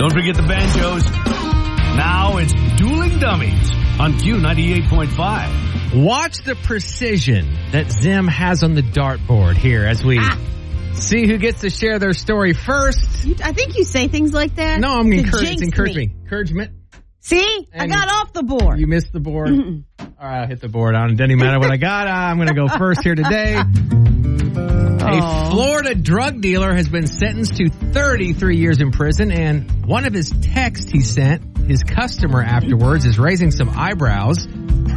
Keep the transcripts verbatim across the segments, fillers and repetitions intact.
Don't forget the banjos. Now it's Dueling Dummies on Q ninety-eight point five. Watch the precision that Zim has on the dartboard here as we ah. see who gets to share their story first. You, I think you say things like that. No, I'm encouraging. Encouragement. Me. Encouragement. See? And I got off the board. You missed the board. Mm-mm. All right, I'll hit the board. It doesn't matter what I got. I'm going to go first here today. A Florida drug dealer has been sentenced to thirty-three years in prison, and one of his texts he sent his customer afterwards is raising some eyebrows.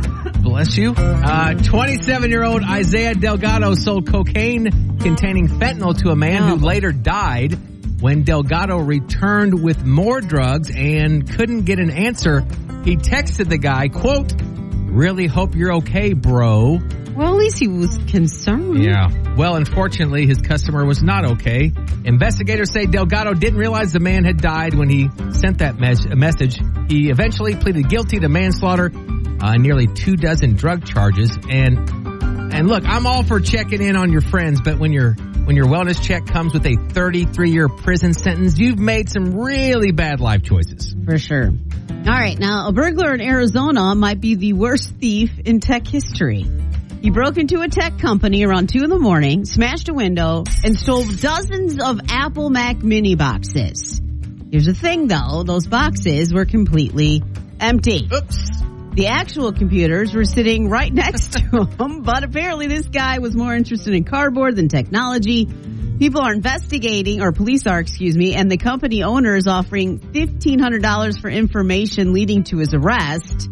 Bless you. Uh, twenty-seven-year-old Isaiah Delgado sold cocaine containing fentanyl to a man oh. who later died. When Delgado returned with more drugs and couldn't get an answer, he texted the guy, quote, "Really hope you're okay, bro." Well, at least he was concerned. Yeah. Well, unfortunately, his customer was not okay. Investigators say Delgado didn't realize the man had died when he sent that mes- message. He eventually pleaded guilty to manslaughter, uh, nearly two dozen drug charges. And and look, I'm all for checking in on your friends, but when your when your wellness check comes with a thirty-three-year prison sentence, you've made some really bad life choices. For sure. All right, now, a burglar in Arizona might be the worst thief in tech history. He broke into a tech company around two in the morning, smashed a window, and stole dozens of Apple Mac mini boxes. Here's the thing, though. Those boxes were completely empty. Oops. The actual computers were sitting right next to him, but apparently this guy was more interested in cardboard than technology. People are investigating, or police are, excuse me, and the company owner is offering fifteen hundred dollars for information leading to his arrest.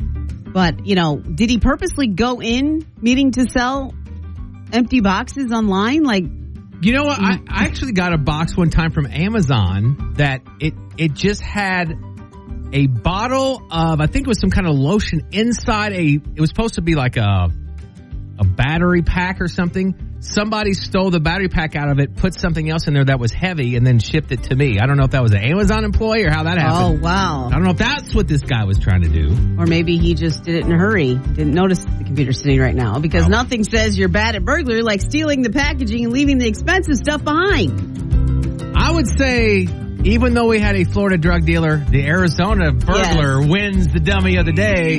But, you know, did he purposely go in meaning to sell empty boxes online? Like, you know what? I, I actually got a box one time from Amazon that it, it just had a bottle of, I think it was some kind of lotion inside a, it was supposed to be like a, a battery pack or something. Somebody stole the battery pack out of it, put something else in there that was heavy, and then shipped it to me. I don't know if that was an Amazon employee or how that happened. Oh, wow. I don't know if that's what this guy was trying to do. Or maybe he just did it in a hurry. Didn't notice the computer sitting right now. Because oh. nothing says you're bad at burglary like stealing the packaging and leaving the expensive stuff behind. I would say, even though we had a Florida drug dealer, the Arizona burglar yes. wins the dummy of the day.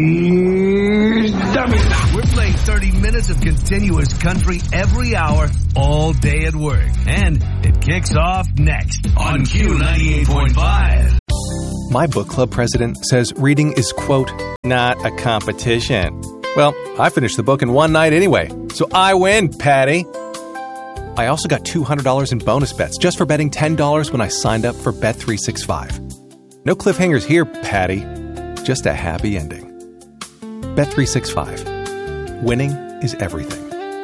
Dummy. We're playing thirty minutes of continuous country every hour, all day at work. And it kicks off next on Q ninety-eight point five. My book club president says reading is, quote, not a competition. Well, I finished the book in one night anyway, so I win, Patty. I also got two hundred dollars in bonus bets just for betting ten dollars when I signed up for Bet three sixty-five. No cliffhangers here, Patty. Just a happy ending. Bet three sixty-five. Winning is everything.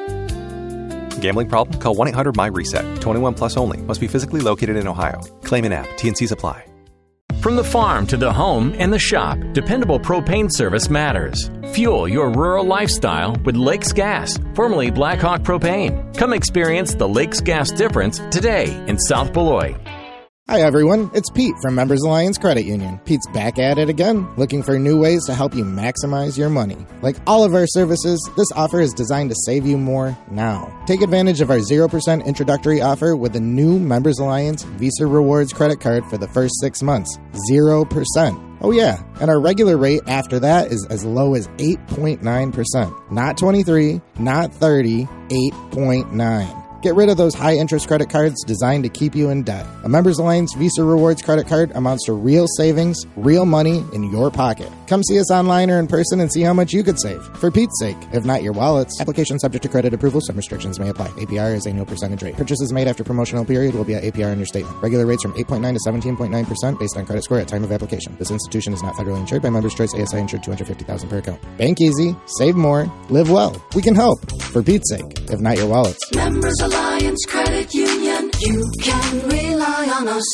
Gambling problem? Call one eight hundred M Y reset. twenty-one plus only. Must be physically located in Ohio. Claim in app. T and C's apply. From the farm to the home and the shop, dependable propane service matters. Fuel your rural lifestyle with Lakes Gas, formerly Blackhawk Propane. Come experience the Lakes Gas difference today in South Beloit. Hi everyone, it's Pete from Members Alliance Credit Union. Pete's back at it again, looking for new ways to help you maximize your money. Like all of our services, this offer is designed to save you more now. Take advantage of our zero percent introductory offer with the new Members Alliance Visa Rewards credit card for the first six months. zero percent. Oh yeah, and our regular rate after that is as low as eight point nine percent. Not twenty-three, not thirty, eight point nine. Get rid of those high-interest credit cards designed to keep you in debt. A Members Alliance Visa Rewards credit card amounts to real savings, real money in your pocket. Come see us online or in person and see how much you could save. For Pete's sake, if not your wallets. Application subject to credit approval. Some restrictions may apply. A P R is annual percentage rate. Purchases made after promotional period will be at A P R in your statement. Regular rates from eight point nine to seventeen point nine percent based on credit score at time of application. This institution is not federally insured by Members Choice. A S I insured two hundred fifty thousand dollars per account. Bank easy, save more, live well. We can help. For Pete's sake, if not your wallets. Members Alliance Credit Union. You can rely on us.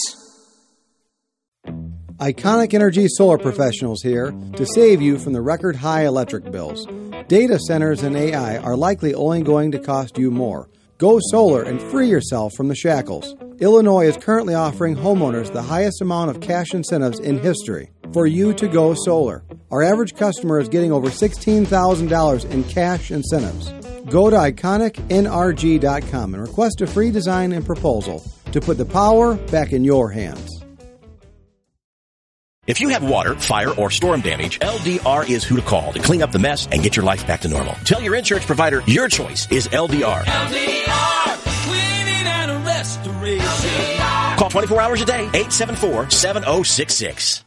Iconic Energy Solar Professionals here to save you from the record high electric bills. Data centers and A I are likely only going to cost you more. Go solar and free yourself from the shackles. Illinois is currently offering homeowners the highest amount of cash incentives in history for you to go solar. Our average customer is getting over sixteen thousand dollars in cash incentives. Go to iconic N R G dot com and request a free design and proposal to put the power back in your hands. If you have water, fire, or storm damage, L D R is who to call to clean up the mess and get your life back to normal. Tell your insurance provider your choice is L D R. L D R, cleaning and restoration. Call twenty-four hours a day, eight seven four, seven oh six six.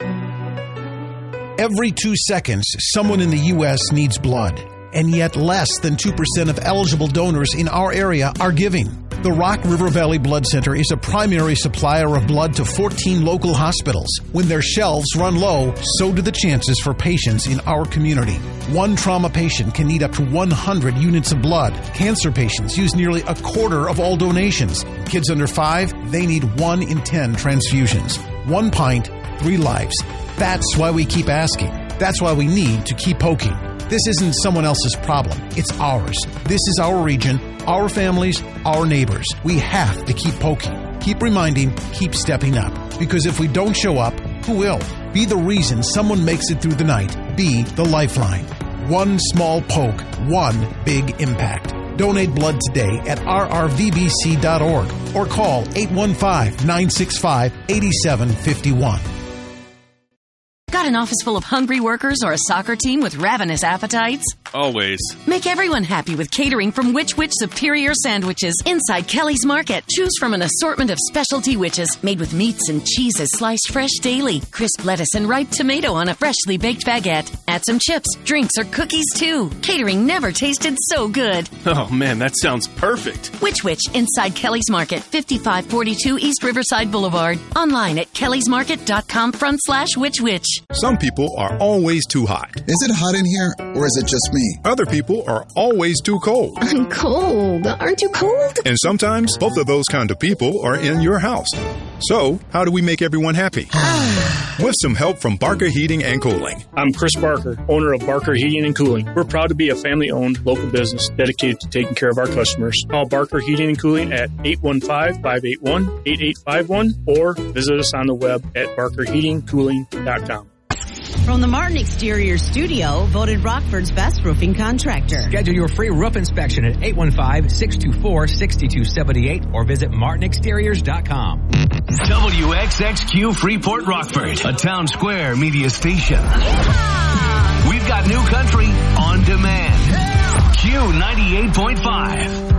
Every two seconds, someone in the U S needs blood. And yet less than two percent of eligible donors in our area are giving. The Rock River Valley Blood Center is a primary supplier of blood to fourteen local hospitals. When their shelves run low, so do the chances for patients in our community. One trauma patient can need up to one hundred units of blood. Cancer patients use nearly a quarter of all donations. Kids under five, they need one in ten transfusions. One pint, three lives. That's why we keep asking. That's why we need to keep poking. This isn't someone else's problem. It's ours. This is our region, our families, our neighbors. We have to keep poking, keep reminding, keep stepping up. Because if we don't show up, who will? Be the reason someone makes it through the night. Be the lifeline. One small poke, one big impact. Donate blood today at r r v b c dot org or call eight one five, nine six five, eight seven five one. Got an office full of hungry workers or a soccer team with ravenous appetites? Always. Make everyone happy with catering from Which Wich Superior Sandwiches inside Kelly's Market. Choose from an assortment of specialty witches made with meats and cheeses sliced fresh daily, crisp lettuce and ripe tomato on a freshly baked baguette. Add some chips, drinks, or cookies too. Catering never tasted so good. Oh man, that sounds perfect. Which Wich inside Kelly's Market, fifty-five forty-two East Riverside Boulevard. Online at kellysmarket.com front slash Which Wich. Some people are always too hot. Is it hot in here, or is it just me? Other people are always too cold. I'm cold. Aren't you cold? And sometimes both of those kind of people are in your house. So, how do we make everyone happy? With some help from Barker Heating and Cooling. I'm Chris Barker, owner of Barker Heating and Cooling. We're proud to be a family-owned local business dedicated to taking care of our customers. Call Barker Heating and Cooling at eight one five, five eight one, eight eight five one or visit us on the web at barker heating cooling dot com. From the Martin Exterior Studio, voted Rockford's best roofing contractor. Schedule your free roof inspection at eight one five, six two four, six two seven eight or visit martin exteriors dot com. W X X Q Freeport Rockford, a Town Square media station. We've got new country on demand. Q ninety-eight point five.